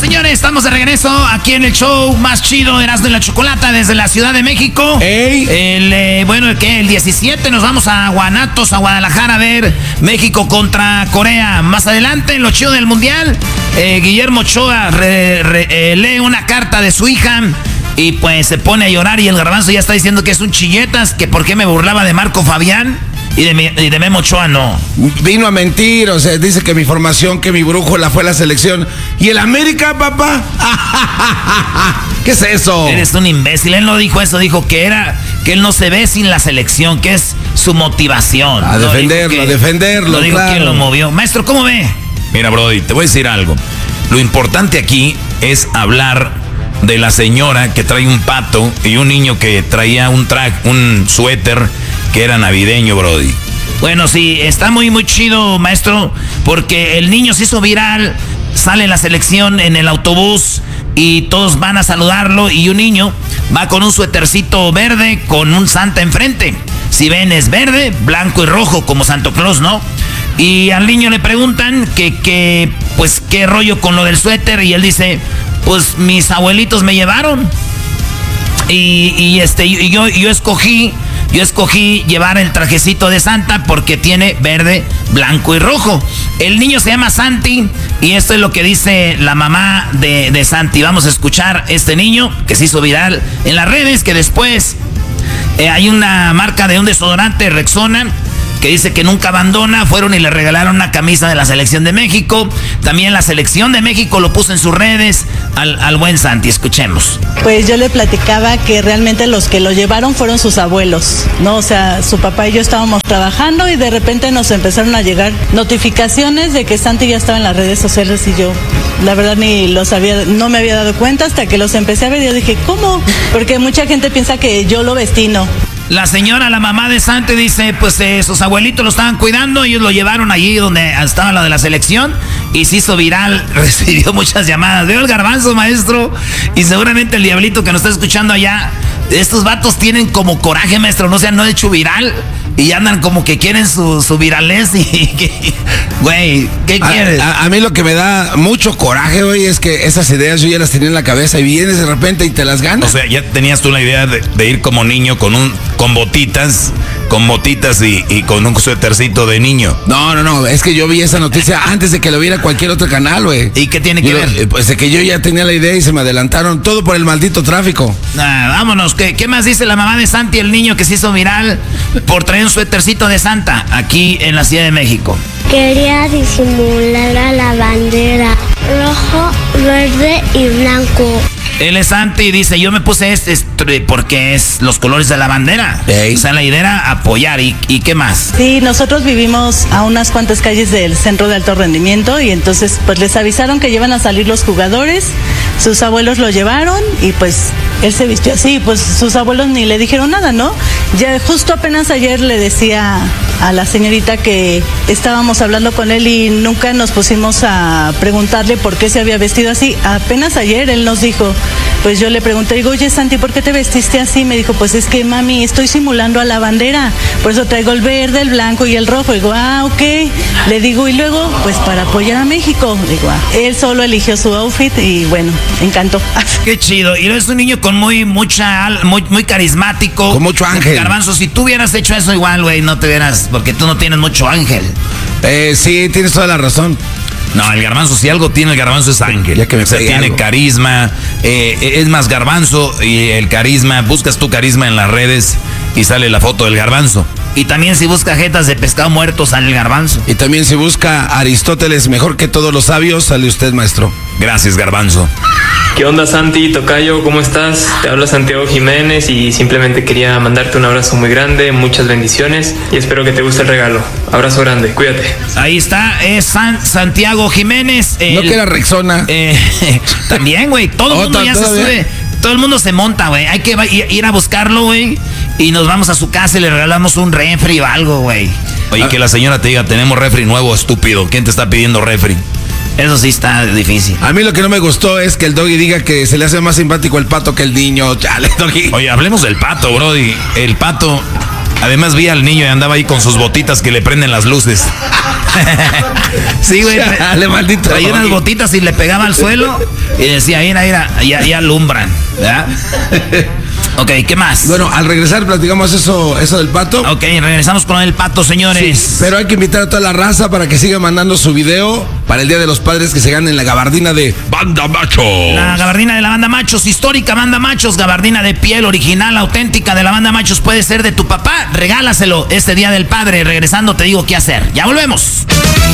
señores, estamos de regreso aquí en el show más chido de Erasmo y la Chocolata desde la Ciudad de México. ¡Ey! El 17 nos vamos a Guanatos, a Guadalajara, a ver México contra Corea. Más adelante, en lo chido del Mundial, Guillermo Ochoa lee una carta de su hija y pues se pone a llorar y el Garbanzo ya está diciendo que es un chilletas, que por qué me burlaba de Marco Fabián. Y de Memo Ochoa no. Vino a mentir, o sea, dice que mi formación, que mi brújula fue la selección. ¿Y el América, papá? ¿Qué es eso? Eres un imbécil, él no dijo eso, dijo que él no se ve sin la selección, que es su motivación. A defenderlo, no digo claro. quién lo movió. Maestro, ¿cómo ve? Mira, Brody, te voy a decir algo. Lo importante aquí es hablar de la señora que trae un pato y un niño que traía un suéter que era navideño, Brody. Bueno, sí, está muy, muy chido, maestro, porque el niño se hizo viral, sale en la selección en el autobús y todos van a saludarlo y un niño va con un suétercito verde con un Santa enfrente. Si ven, es verde, blanco y rojo, como Santo Claus, ¿no? Y al niño le preguntan pues, qué rollo con lo del suéter y él dice, pues, mis abuelitos me llevaron. Y yo escogí llevar el trajecito de Santa porque tiene verde, blanco y rojo. El niño se llama Santi y esto es lo que dice la mamá de Santi. Vamos a escuchar este niño que se hizo viral en las redes, que después hay una marca de un desodorante, Rexona, que dice que nunca abandona. Fueron y le regalaron una camisa de la selección de México. También la selección de México lo puso en sus redes al buen Santi. Escuchemos. Pues yo le platicaba que realmente los que lo llevaron fueron sus abuelos, ¿no? O sea, su papá y yo estábamos trabajando y de repente nos empezaron a llegar notificaciones de que Santi ya estaba en las redes sociales y yo, la verdad, ni lo sabía, no me había dado cuenta hasta que los empecé a ver y yo dije, ¿cómo? Porque mucha gente piensa que yo lo vestí, ¿no? La señora, la mamá de Santi, dice, pues sus abuelitos lo estaban cuidando, ellos lo llevaron allí donde estaba la de la selección y se hizo viral, recibió muchas llamadas. Veo el Garbanzo, maestro, y seguramente el diablito que nos está escuchando allá, estos vatos tienen como coraje, maestro, no se han hecho viral y andan como que quieren su viralés y güey, ¿qué quieres? A mí lo que me da mucho coraje, güey, es que esas ideas yo ya las tenía en la cabeza y vienes de repente y te las ganas. O sea, ya tenías tú la idea de ir como niño con botitas y con un suétercito de niño. No, es que yo vi esa noticia antes de que lo viera cualquier otro canal, güey. ¿Y qué tiene que ver? Pues de que yo ya tenía la idea y se me adelantaron, todo por el maldito tráfico. Vámonos, ¿qué más dice la mamá de Santi, el niño que se hizo viral por traer un suétercito de Santa aquí en la Ciudad de México? Quería disimular a la bandera rojo, verde y blanco. Él es Santi y dice, yo me puse este porque es los colores de la bandera. O sea, la idea era apoyar. ¿Y qué más? Sí, nosotros vivimos a unas cuantas calles del centro de alto rendimiento y entonces pues les avisaron que iban a salir los jugadores, sus abuelos lo llevaron y pues él se vistió así, pues sus abuelos ni le dijeron nada, ¿no? Ya justo apenas ayer le decía a la señorita que estábamos hablando con él y nunca nos pusimos a preguntarle por qué se había vestido así. Apenas ayer él nos dijo, pues yo le pregunté, digo, oye Santi, ¿por qué te vestiste así? Me dijo, pues es que mami, estoy simulando a la bandera, por eso traigo el verde, el blanco y el rojo. Digo, ok. Le digo, y luego, pues para apoyar a México. Digo, él solo eligió su outfit y bueno, encantó. Qué chido. Y es un niño con muy carismático. Con mucho ángel. Garbanzo, si tú hubieras hecho eso igual, güey, no te hubieras, porque tú no tienes mucho ángel. Sí, tienes toda la razón. No, el Garbanzo, si algo tiene el Garbanzo es ángel. Ya que me o sea, tiene algo. carisma. Es más, Garbanzo y el carisma, buscas tu carisma en las redes y sale la foto del Garbanzo. Y también si busca jetas de pescado muerto, sale el Garbanzo. Y también si busca Aristóteles mejor que todos los sabios, sale usted, maestro. Gracias, Garbanzo. ¿Qué onda, Santi, tocayo? ¿Cómo estás? Te habla Santiago Jiménez y simplemente quería mandarte un abrazo muy grande, muchas bendiciones y espero que te guste el regalo. Abrazo grande, cuídate. Ahí está, es Santiago Jiménez. No que era Rexona. También, güey, todo el mundo ya se sube. Todo el mundo se monta, güey. Hay que ir a buscarlo, güey. Y nos vamos a su casa y le regalamos un refri o algo, güey. Oye, que la señora te diga, tenemos refri nuevo, estúpido. ¿Quién te está pidiendo refri? Eso sí está difícil. A mí lo que no me gustó es que el Doggy diga que se le hace más simpático el pato que el niño. Chale, Doggy. Oye, hablemos del pato, Brody. El pato Además vi al niño y andaba ahí con sus botitas que le prenden las luces. Sí, güey. Chale, maldito. Traía unas botitas y le pegaba al suelo y decía, mira, ya alumbran, ¿verdad? Ok, ¿qué más? Bueno, al regresar platicamos eso del pato. Ok, regresamos con el pato, señores. Sí, pero hay que invitar a toda la raza para que siga mandando su video para el Día de los Padres, que se ganen la gabardina de Banda Machos. La gabardina de la Banda Machos, histórica Banda Machos, gabardina de piel original, auténtica de la Banda Machos, puede ser de tu papá. Regálaselo este Día del Padre. Regresando te digo qué hacer. Ya volvemos.